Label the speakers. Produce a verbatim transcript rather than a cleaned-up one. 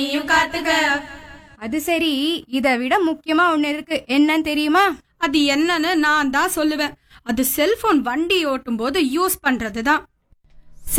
Speaker 1: நீயும் காத்துக்க.
Speaker 2: அது சரி, இதை விட முக்கியமா ஒண்ணு இருக்கு, என்னன்னு தெரியுமா?
Speaker 1: அது என்னன்னு நான் தான் சொல்லுவேன். அது செல்போன் வண்டி ஓட்டும் போது யூஸ் பண்றதுதான்.